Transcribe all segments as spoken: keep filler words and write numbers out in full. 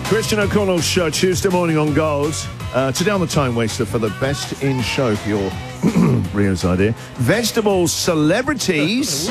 Christian O'Connell's show, Tuesday morning on Gold. Uh, today on the Time Waster for the best in show for your Rio's idea. Vegetable celebrities.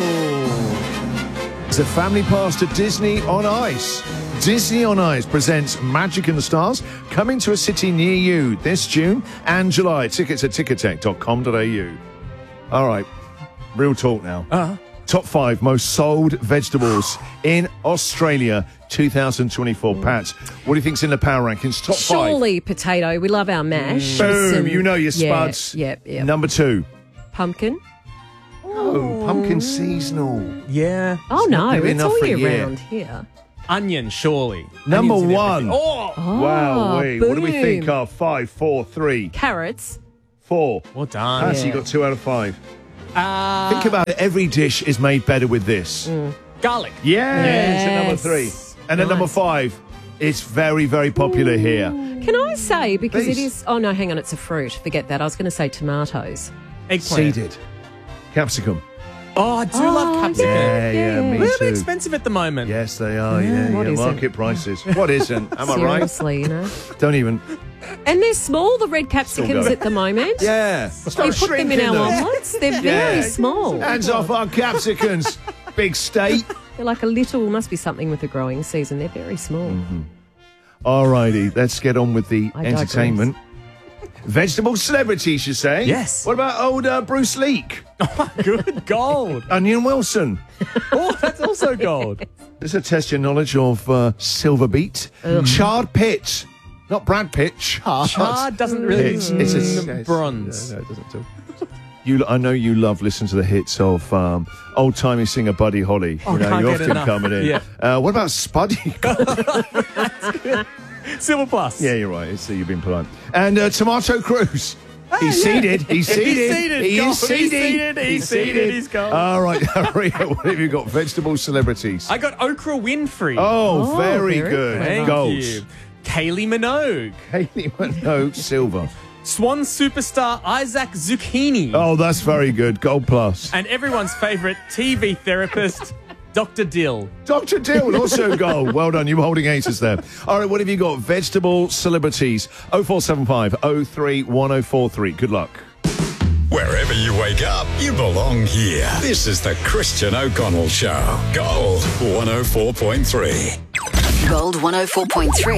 It's a family pass to Disney on Ice. Disney on Ice presents Magic and the Stars, coming to a city near you this June and July. Tickets at ticketek dot com dot a u. All right, real talk now. Uh-huh. Top five most sold vegetables in Australia two thousand twenty-four. Pat, what do you think's in the power rankings? Top five. Surely potato. We love our mash. Boom, Some- you know your yeah, spuds. Yep, yep. Number two. Pumpkin. Oh, pumpkin seasonal. Yeah. Oh, no, gonna be it's enough all for a year year. round here. Onion, surely. Number Onions in one. everything. Oh! Oh, Wow, wait, what do we boom. think of? Five, four, three, Carrots. four. Well done. Pat, Yeah. you got two out of five. Uh, Think about it. Every dish is made better with this. garlic. Yes, Yes. at number three. And at Nice. number five, it's very, very popular here. Can I say, because Please. it is... Oh, no, hang on, it's a fruit. Forget that. I was going to say tomatoes. Eggplant. Seeded. Capsicum. Oh, I do love capsicum. Yeah, yeah, me A little too. bit expensive at the moment. Yes, they are. Yeah, what yeah. isn't? Market prices. What isn't? Am I right? Seriously, you know. Don't even. And they're small, the red capsicums go. at the moment. Yeah. We Start put them in shrinking our them. omelettes. They're very Yeah. small. Hands off our capsicums, big state. They're like a little, must be something with the growing season. They're very small. All righty, let's get on with the I digress. entertainment. Vegetable celebrities, you say? Yes. What about old uh, Bruce Leak? Good gold. Onion Wilson? Oh, that's also gold. This will test your knowledge of uh, Silver Beet. Charred Pitt. Not Brad Pitt, Charred. Chard doesn't really It's, it's a mm, bronze. No, no, it doesn't do. You, I know you love listening to the hits of um, old-timey singer Buddy Holly. Oh, you know, can't you're get often enough. coming in. Yeah. Uh, what about Spuddy? Silver plus. Yeah, you're right. It's, you've been polite. And uh, Tomato Cruz. He's yeah. seated. He's seated. He's seated. He Gold. is seated. He's seated. He's seated. He's gold. All right, Rio, what have you got? Vegetable celebrities. I got Oprah Winfrey. Oh, Oh, very, very good. Thank Golds. you. Kaylee Minogue. Haley Minogue, silver. Swan superstar Isaac Zucchini. Oh, that's very good. Gold plus. And everyone's favourite T V therapist, Doctor Dill. Doctor Dill, also gold. Well done. You were holding aces there. All right, what have you got? Vegetable celebrities. oh four seven five oh three one oh four three. Good luck. Wherever you wake up, you belong here. This is the Christian O'Connell Show. Gold one oh four point three. Gold one oh four point three.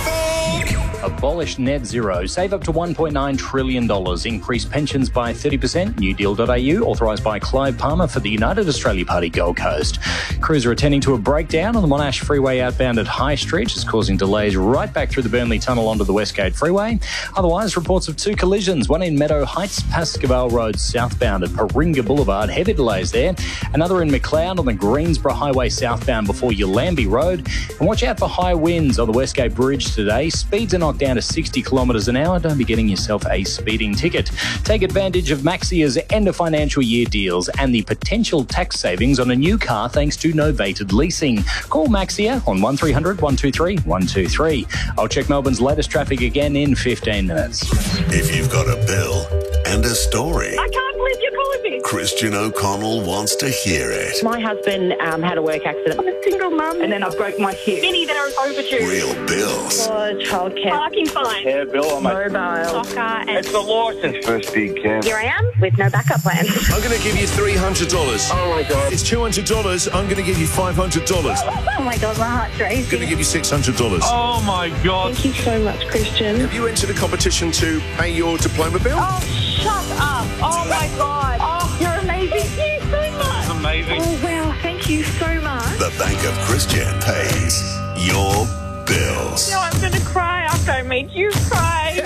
Abolish net zero, save up to one point nine trillion dollars, increase pensions by thirty percent, new deal dot a u, authorised by Clive Palmer for the United Australia Party Gold Coast. Crews are attending to a breakdown on the Monash Freeway outbound at High Street, which is causing delays right back through the Burnley Tunnel onto the Westgate Freeway. Otherwise, reports of two collisions, one in Meadow Heights, Pascoval Road southbound at Paringa Boulevard, heavy delays there. Another in McLeod on the Greensboro Highway southbound before Yallambee Road. And watch out for high winds on the Westgate Bridge today. Speeds are knocked down to sixty kilometres an hour. Don't be getting yourself a speeding ticket. Take advantage of Maxia's end of financial year deals and the potential tax savings on a new car thanks to novated leasing. Call Maxia on one three hundred one two three one two three. I'll check Melbourne's latest traffic again in fifteen minutes. If you've got a bill and a story, I can't believe you're calling me. Christian O'Connell wants to hear it. My husband um, had a work accident. I'm a single mum. And then I broke my hip. Vinny, they're overdue. Real bills For childcare. Parking fine. Yeah, Bill, I'm a, Mobile. Soccer. And it's the licence. First big camp. here I am with no backup plan. I'm going to give you three hundred dollars. Oh, my God. It's two hundred dollars. I'm going to give you five hundred dollars. I'm Oh my God, my heart's going to racing. give you six hundred dollars. Oh, my God. Thank you so much, Christian. Have you entered a competition to pay your diploma bill? Oh, shut up. Oh my God. Oh, you're amazing. Thank you so much. Amazing. Oh, wow. Thank you so much. the Bank of Christian pays your bills. No, I'm going to cry after I made you cry.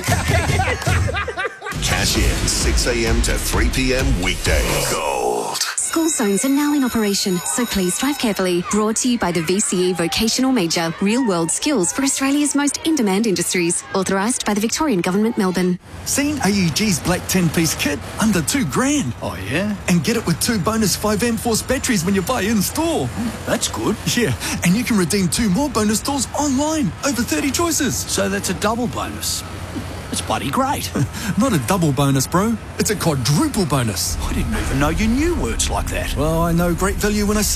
Cash in six a.m. to three p.m. weekdays. Gold. School zones are now in operation, so please drive carefully. Brought to you by the V C E Vocational Major. Real-world skills for Australia's most in-demand industries. Authorised by the Victorian Government, Melbourne. Seen A U G's black ten-piece kit? Under two grand. Oh, yeah? And get it with two bonus five amp force batteries when you buy in-store. That's good. Yeah, and you can redeem two more bonus stores online. Over thirty choices. So that's a double bonus. It's bloody great. Not a double bonus, bro. It's a quadruple bonus. I didn't even know you knew words like that. Well, I know great value when I see it.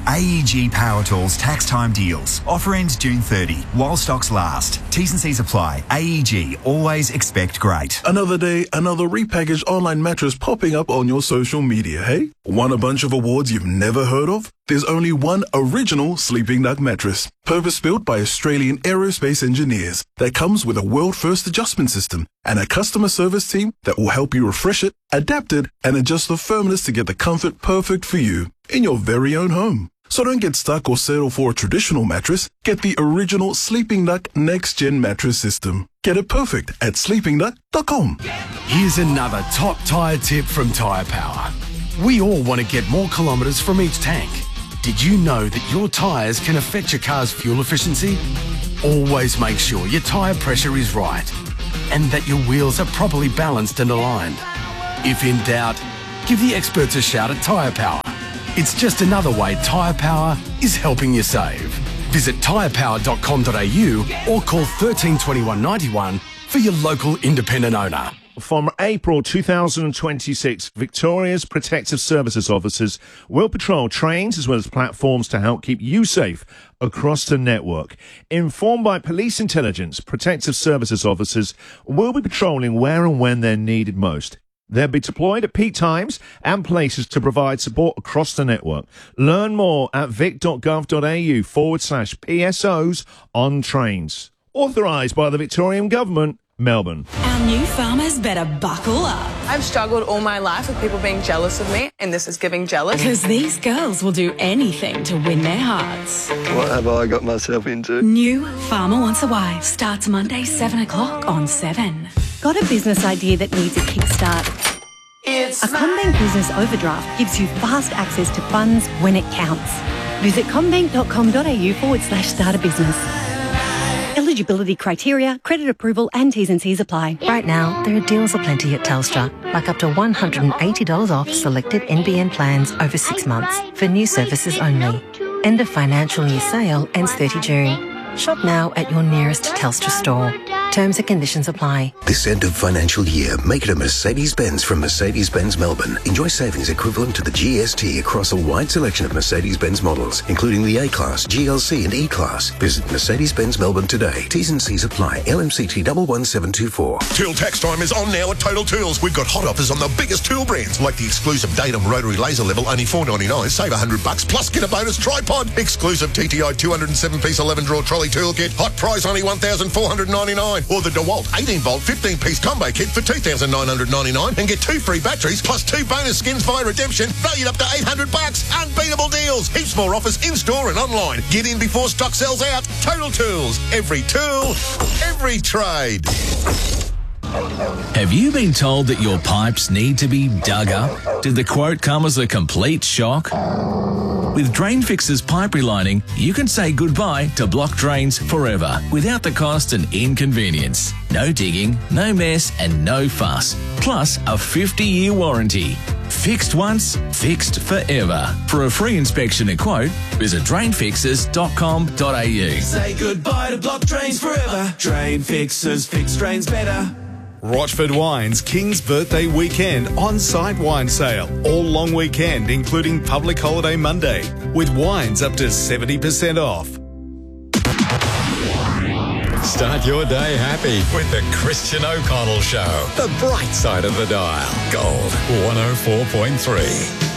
A E G Power Tools tax time deals. Offer ends June thirtieth while stocks last. T's and C's apply. A E G, always expect great. Another day, another repackaged online mattress popping up on your social media, hey? Won a bunch of awards you've never heard of? There's only one original Sleeping Duck mattress, purpose-built by Australian aerospace engineers, that comes with a world-first adjustment system and a customer service team that will help you refresh it, adapt it, and adjust the firmness to get the comfort perfect for you in your very own home. So don't get stuck or settle for a traditional mattress. Get the original Sleeping Duck Next Gen mattress system. Get it perfect at sleeping duck dot com. Here's another top tyre tip from Tyre Power. We all want to get more kilometres from each tank. Did you know that your tyres can affect your car's fuel efficiency? Always make sure your tyre pressure is right and that your wheels are properly balanced and aligned. If in doubt, give the experts a shout at Tyre Power. It's just another way Tyre Power is helping you save. Visit tyre power dot com dot a u or call thirteen twenty-one ninety-one for your local independent owner. From April two thousand twenty-six, Victoria's Protective Services officers will patrol trains as well as platforms to help keep you safe across the network. Informed by police intelligence, Protective Services officers will be patrolling where and when they're needed most. They'll be deployed at peak times and places to provide support across the network. Learn more at vic.gov.au forward slash PSOs on trains. Authorised by the Victorian Government, Melbourne. Our new farmers better buckle up. I've struggled all my life with people being jealous of me, and this is giving jealous. Because these girls will do anything to win their hearts. What have I got myself into? New Farmer Wants a Wife starts Monday, seven o'clock on seven. Got a business idea that needs a kickstart? It's a CommBank Business Overdraft gives you fast access to funds when it counts. Visit commbank dot com dot a u forward slash start a business. Eligibility criteria, credit approval and T's and C's apply. Right now, there are deals aplenty at Telstra, like up to one hundred eighty dollars off selected N B N plans over six months for new services only. End of financial year sale ends thirtieth June. Shop now at your nearest Telstra store. Terms and conditions apply. This end of financial year, make it a Mercedes-Benz from Mercedes-Benz Melbourne. Enjoy savings equivalent to the G S T across a wide selection of Mercedes-Benz models, including the A-Class, G L C and E-Class. Visit Mercedes-Benz Melbourne today. T's and C's apply. L M C T one one seven two four. Tool tax time is on now at Total Tools. We've got hot offers on the biggest tool brands, like the exclusive Datum rotary laser level, only four ninety-nine. Save one hundred bucks, plus get a bonus tripod. Exclusive T T I two oh seven piece eleven drawer trolley toolkit. Hot price only one thousand four hundred ninety-nine. Or the DeWalt eighteen volt fifteen piece combo kit for two thousand nine hundred ninety-nine and get two free batteries plus two bonus skins via redemption, valued up to eight hundred bucks. Unbeatable deals. Heaps more offers in store and online. Get in before stock sells out. Total Tools. Every tool, every trade. Have you been told that your pipes need to be dug up? Did the quote come as a complete shock? With Drain Fix's pipe relining, you can say goodbye to blocked drains forever without the cost and inconvenience. No digging, no mess and no fuss. Plus a fifty year warranty. Fixed once, fixed forever. For a free inspection and quote, visit drain fixers dot com dot a u. Say goodbye to blocked drains forever. Drain Fixers, fix drains better. Rochford Wines King's Birthday Weekend on-site wine sale. All long weekend, including public holiday Monday, with wines up to seventy percent off. Start your day happy with the Christian O'Connell Show. The bright side of the dial. Gold one oh four point three.